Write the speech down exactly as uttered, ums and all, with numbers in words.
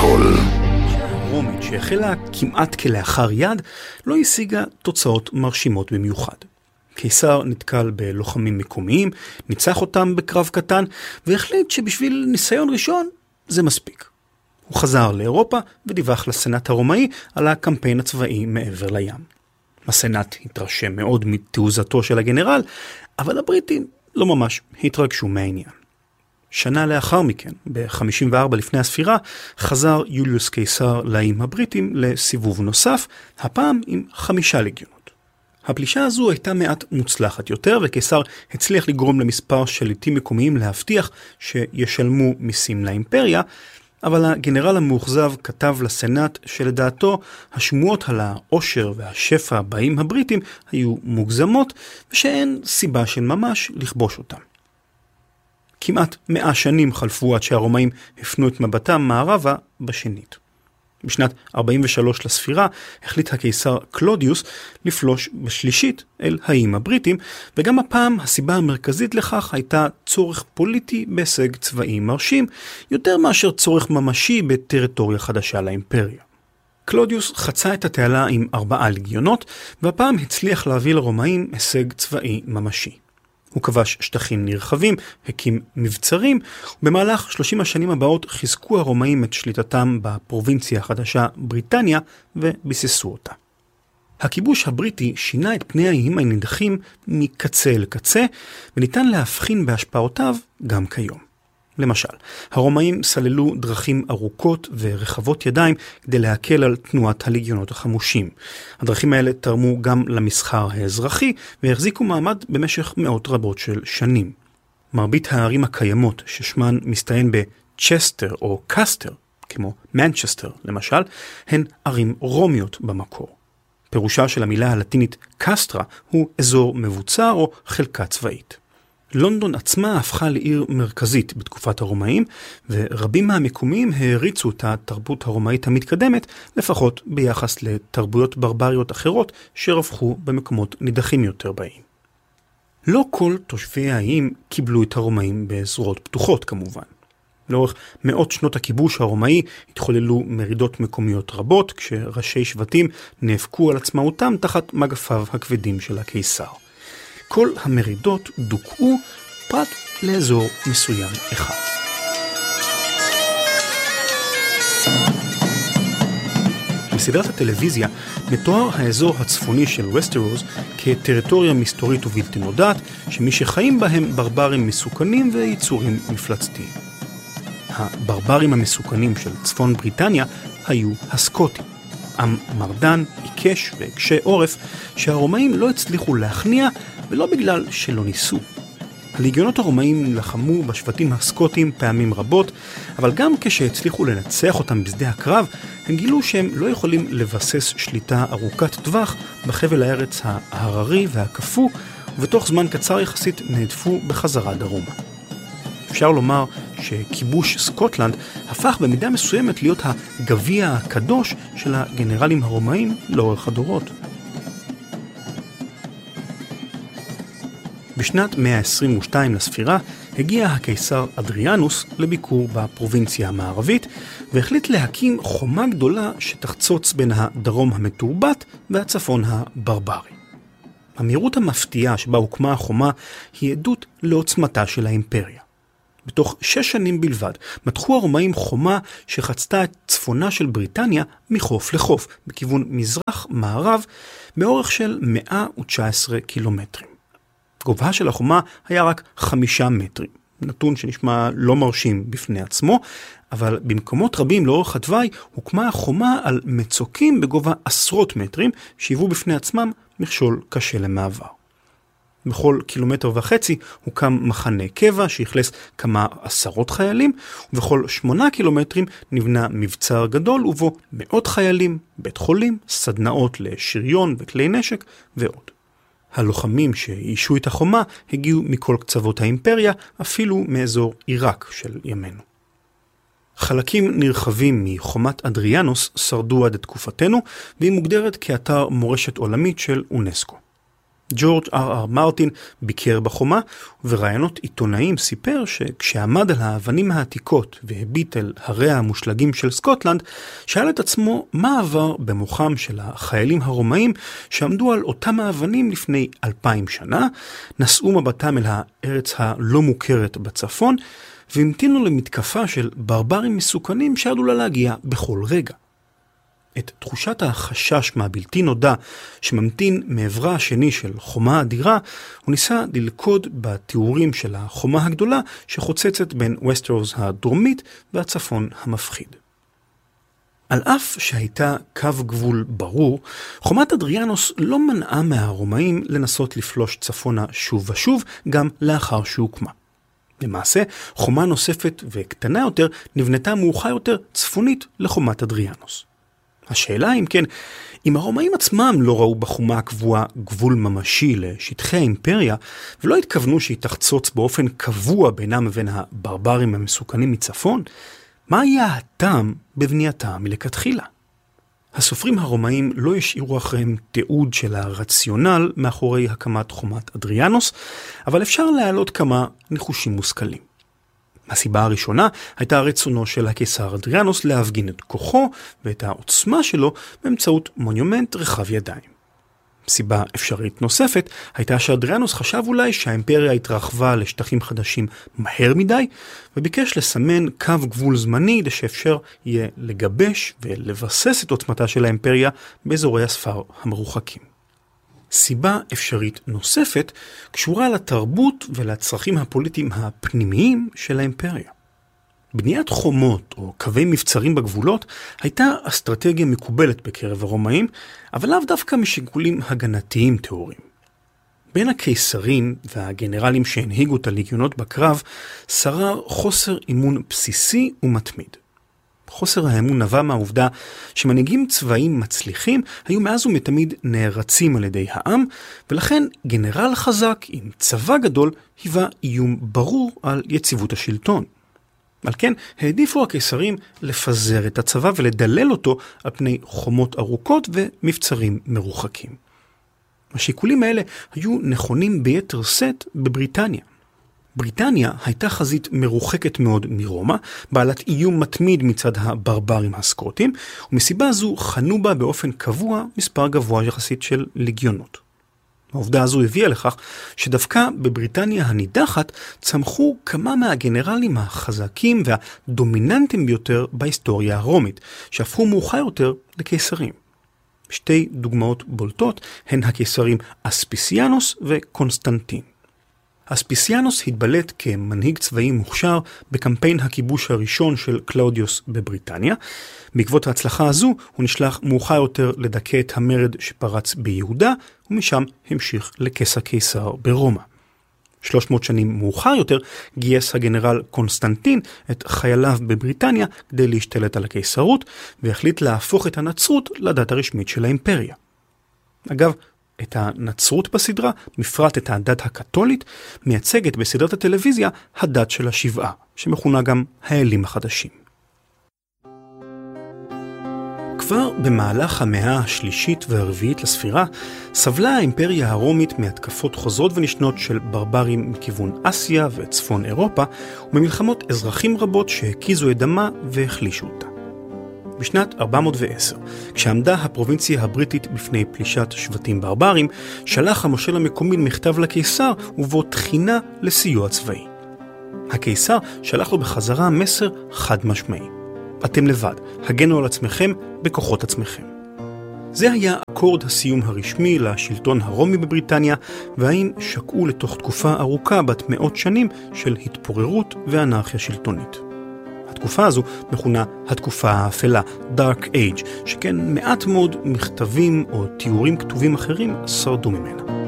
הכל. הרומית שהחלה כמעט כלאחר יד לא השיגה תוצאות מרשימות במיוחד. קיסר נתקל בלוחמים מקומיים, ניצח אותם בקרב קטן והחליט שבשביל ניסיון ראשון זה מספיק. הוא חזר לאירופה ודיווח לסנאט הרומאי על הקמפיין הצבאי מעבר לים. הסנאט התרשם מאוד מתעוזתו של הגנרל, אבל הבריטים לא ממש התרגשו מהעניין. שנה לאחר מכן, ב-חמישים וארבע לפני הספירה, חזר יוליוס קיסר לאיים הבריטים לסיבוב נוסף, הפעם עם חמישה לגיונות. הפלישה הזו הייתה מעט מוצלחת יותר, וקיסר הצליח לגרום למספר שליטים מקומיים להבטיח שישלמו מיסים לאימפריה, אבל הגנרל המאוכזב כתב לסנאט שלדעתו השמועות על העושר והשפע באיים הבריטים היו מוגזמות, ושאין סיבה של ממש לכבוש אותם. כמעט מאה שנים חלפו עד שהרומאים הפנו את מבטם מערבה בשנית. בשנת ארבעים ושלוש לספירה החליט הקיסר קלודיוס לפלוש בשלישית אל האיים הבריטים, וגם הפעם הסיבה המרכזית לכך הייתה צורך פוליטי בהישג צבאי מרשים, יותר מאשר צורך ממשי בטריטוריה חדשה לאימפריה. קלודיוס חצה את התעלה עם ארבעה לגיונות, והפעם הצליח להביא לרומאים הישג צבאי ממשי. הוא כבש שטחים נרחבים, הקים מבצרים, ובמהלך שלושים השנים הבאות חיזקו הרומאים את שליטתם בפרובינציה החדשה בריטניה וביססו אותה. הכיבוש הבריטי שינה את פני האיים הנידחים מקצה אל קצה, וניתן להבחין בהשפעותיו גם כיום. למשל, הרומאים סללו דרכים ארוכות ורחבות ידיים כדי להקל על תנועת הלגיונות החמושים. הדרכים האלה תרמו גם למסחר האזרחי והחזיקו מעמד במשך מאות רבות של שנים. מרבית הערים הקיימות ששמן מסתיים בצ'סטר או קסטר, כמו מנצ'סטר למשל, הן ערים רומיות במקור. פירושה של המילה הלטינית קסטרה הוא אזור מבוצר או חלקה צבאית. לונדון עצמה הפכה לעיר מרכזית בתקופת הרומאים, ורבים מהמקומיים העריצו את התרבות הרומאית המתקדמת, לפחות ביחס לתרבויות ברבריות אחרות שרווחו במקומות נידחים יותר באיים. לא כל תושבי האיים קיבלו את הרומאים בזרועות פתוחות כמובן. לאורך מאות שנות הכיבוש הרומאי התחוללו מרידות מקומיות רבות, כשראשי שבטים נאבקו על עצמאותם תחת מגפיו הכבדים של הקיסר. כל המרידות דוכאו פרט לאזור מסוים אחד. בסדרת הטלוויזיה מתואר האזור הצפוני של וסטרוס כטריטוריה מסתורית ובלתי נודעת, שמי שחיים בהם ברברים מסוכנים ויצורים מפלצתיים. הברברים המסוכנים של צפון בריטניה היו הסקוטים. עם מרדן, עיקש וקשה עורף שהרומאים לא הצליחו להכניע, ולא בגלל שלא ניסו. הלגיונות הרומאים לחמו בשבטים הסקוטים פעמים רבות, אבל גם כשהצליחו לנצח אותם בשדה הקרב, הם גילו שהם לא יכולים לבסס שליטה ארוכת טווח בחבל הארץ ההררי והקפוא, ובתוך זמן קצר יחסית נהדפו בחזרה דרומה. אפשר לומר שכיבוש סקוטלנד הפך במידה מסוימת להיות הגביע הקדוש של הגנרלים הרומאים לאורך הדורות. בשנת מאה עשרים ושתיים לספירה הגיע הקיסר אדריאנוס לביקור בפרובינציה המערבית, והחליט להקים חומה גדולה שתחצוץ בין הדרום המתורבת והצפון הברברי. המהירות המפתיעה שבה הוקמה החומה היא עדות לעוצמתה של האימפריה. בתוך שש שנים בלבד מתחו הרומאים חומה שחצתה את צפונה של בריטניה מחוף לחוף, בכיוון מזרח-מערב, באורך של מאה ותשע עשרה קילומטרים. גובהה של החומה היה רק חמישה מטרים, נתון שנשמע לא מרשים בפני עצמו, אבל במקומות רבים לאורך התוואי הוקמה החומה על מצוקים בגובה עשרות מטרים, שהיוו בפני עצמם מכשול קשה למעבר. בכל קילומטר וחצי הוקם מחנה קבע שהכלס כמה עשרות חיילים, ובכל שמונה קילומטרים נבנה מבצר גדול ובו מאות חיילים, בית חולים, סדנאות לשריון וכלי נשק ועוד. הלוחמים שאישו את החומה הגיעו מכל קצוות האימפריה, אפילו מאזור עיראק של ימינו. חלקים נרחבים מחומת אדריאנוס שרדו עד תקופתנו, והיא מוגדרת כאתר מורשת עולמית של אונסקו. ג'ורג' אר אר מרטין ביקר בחומה, וברעיונות עיתונאים סיפר שכשעמד על האבנים העתיקות והביט אל הריה המושלגים של סקוטלנד, שאל את עצמו מה עבר במוחם של החיילים הרומאים שעמדו על אותם האבנים לפני אלפיים שנה, נשאו מבטם אל הארץ הלא מוכרת בצפון, והמתינו למתקפה של ברברים מסוכנים שעלולה להגיע בכל רגע. את תחושת החשש מהבלתי נודע שממתין מעברה השני של חומה אדירה, הוא ניסה ללכוד בתיאורים של החומה הגדולה שחוצצת בין וסטרוס הדרומית והצפון המפחיד. על אף שהייתה קו גבול ברור, חומת אדריאנוס לא מנעה מהרומאים לנסות לפלוש צפונה שוב ושוב גם לאחר שהוקמה. למעשה, חומה נוספת וקטנה יותר נבנתה מאוחר יותר צפונית לחומת אדריאנוס. השאלה אם כן, אם הרומאים עצמם לא ראו בחומה הקבועה גבול ממשי לשטחי האימפריה, ולא התכוונו שהיא תחצוץ באופן קבוע בינם ובין הברברים המסוכנים מצפון, מה היה הטעם בבנייתה מלכתחילה? הסופרים הרומאים לא השאירו אחריהם תיעוד של הרציונל מאחורי הקמת חומת אדריאנוס, אבל אפשר להעלות כמה ניחושים מושכלים. הסיבה הראשונה הייתה רצונו של הקיסר אדריאנוס להפגין את כוחו ואת העוצמה שלו באמצעות מונומנט רחב ידיים. סיבה אפשרית נוספת הייתה שאדריאנוס חשב אולי שהאימפריה התרחבה לשטחים חדשים מהר מדי, וביקש לסמן קו גבול זמני שאפשר יהיה לגבש ולבסס את עוצמתה של האימפריה באזורי הספר המרוחקים. סיבה אפשרית נוספת קשורה לתרבות ולצרכים הפוליטיים הפנימיים של האימפריה. בניית חומות או קווי מבצרים בגבולות הייתה אסטרטגיה מקובלת בקרב הרומאים, אבל לאו דווקא משיקולים הגנתיים תיאוריים. בין הקיסרים והגנרלים שהנהיגו את הלגיונות בקרב שרר חוסר אימון בסיסי ומתמיד. חוסר האמון נבע מהעובדה שמנהיגים צבאיים מצליחים היו מאז ומתמיד נערצים על ידי העם, ולכן גנרל חזק עם צבא גדול היווה איום ברור על יציבות השלטון. על כן העדיפו הקיסרים לפזר את הצבא ולדלל אותו על פני חומות ארוכות ומבצרים מרוחקים. השיקולים האלה היו נכונים ביתר שאת בבריטניה. בריטניה הייתה חזית מרוחקת מאוד מרומא, בעלת איום מתמיד מצד הברברים הסקוטים, ומסיבה זו חנו בה באופן קבוע מספר גבוה יחסית של לגיונות. העובדה הזו הביאה לכך שדווקא בבריטניה הנידחת צמחו כמה מהגנרלים החזקים והדומיננטיים ביותר בהיסטוריה הרומית, שהפכו מאוחר יותר לקיסרים. שתי דוגמאות בולטות הן הקיסרים אספיסיאנוס וקונסטנטין. אספיסיאנוס התבלט כמנהיג צבאי מוכשר בקמפיין הכיבוש הראשון של קלאודיוס בבריטניה. בעקבות ההצלחה הזו הוא נשלח מאוחר יותר לדכא את המרד שפרץ ביהודה, ומשם המשיך לכס הקיסר ברומא. שלוש מאות שנים מאוחר יותר גייס הגנרל קונסטנטין את חייליו בבריטניה כדי להשתלט על הקיסרות, והחליט להפוך את הנצרות לדת הרשמית של האימפריה. אגב, את הנצרות בסדרה, בפרט את הדת הקתולית, מייצגת בסדרת הטלוויזיה הדת של השבעה, שמכונה גם האלים החדשים. כבר במהלך המאה השלישית והרביעית לספירה, סבלה האימפריה הרומית מהתקפות חוזרות ונשנות של ברברים מכיוון אסיה וצפון אירופה, וממלחמות אזרחים רבות שהקיזו את דמה והחלישו אותה. בשנת ארבע מאות ועשר, כשעמדה הפרובינציה הבריטית בפני פלישת שבטים ברברים, שלח המושל המקומי מכתב לקיסר ובו תחינה לסיוע צבאי. הקיסר שלח לו בחזרה מסר חד משמעי: אתם לבד, הגנו על עצמכם בכוחות עצמכם. זה היה אקורד הסיום הרשמי לשלטון הרומי בבריטניה, והאם שקעו לתוך תקופה ארוכה בת מאות שנים של התפוררות ואנרכיה שלטונית. התקופה הזו מכונה התקופה האפלה, Dark Age, שכן מעט מאוד מכתבים או תיאורים כתובים אחרים שרדו ממנה.